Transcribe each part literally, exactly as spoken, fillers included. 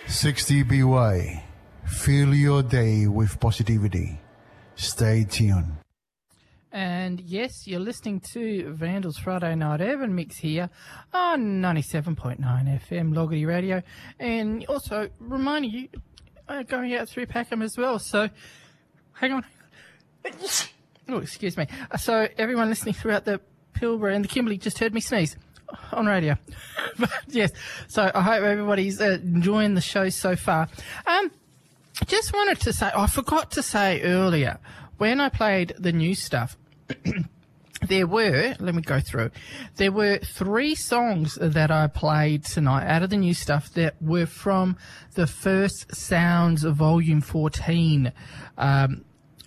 sixty B Y. Fill your day with positivity. Stay tuned. And yes, you're listening to Vandals Friday Night Urban Mix here on ninety-seven point nine F M Logarty Radio. And also reminding you, uh, going out through Packham as well. So, hang on. Oh, excuse me. Uh, So, everyone listening throughout the Pilbara and the Kimberley just heard me sneeze on radio. But yes, so I hope everybody's uh, enjoying the show so far. Um, just wanted to say, I forgot to say earlier, when I played the new stuff, there were, let me go through, there were three songs that I played tonight out of the new stuff that were from the First Sounds Volume fourteen um,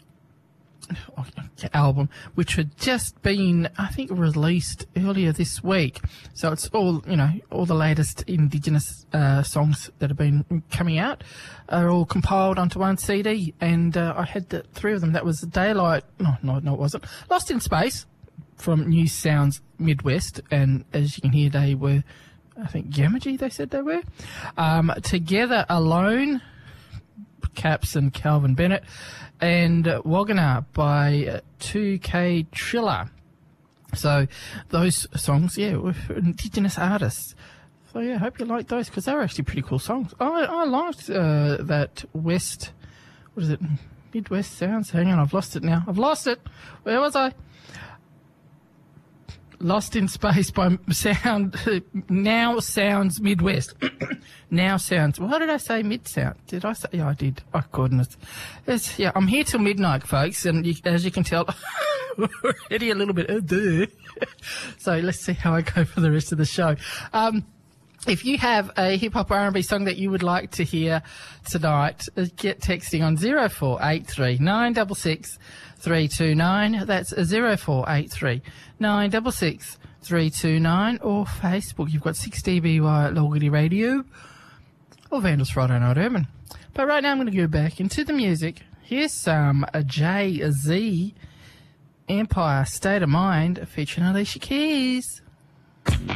album, which had just been, I think, released earlier this week. So it's all, you know, all the latest Indigenous uh, songs that have been coming out are all compiled onto one C D, and uh, I had the three of them. That was Daylight, no, no, no, it wasn't. Lost in Space from New Sounds Midwest, and as you can hear, they were, I think, Yamaji, they said they were. Um, Together Alone, Caps and Calvin Bennett, and uh, Wagana by uh, two K Triller. So those songs, yeah, were for Indigenous artists. So yeah, I hope you like those, because they were actually pretty cool songs. I, I liked uh, that West, what is it, Midwest Sounds? Hang on, I've lost it now. I've lost it. Where was I? Lost in Space by Sound, Now Sounds Midwest. Now Sounds, what did I say, Mid-Sound? Did I say, yeah, I did. Oh, goodness. It's, yeah, I'm here till midnight, folks, and you, as you can tell, we're already a little bit, oh, duh. So let's see how I go for the rest of the show. Um, If you have a hip-hop R and B song that you would like to hear tonight, get texting on zero four eight three nine six six three two nine. That's zero four eight three nine six six three two nine. Or Facebook, you've got sixty B Y at Logarty Radio or Vandals Friday Night Urban. But right now I'm going to go back into the music. Here's some Jay-Z, Empire State of Mind, featuring Alicia Keys.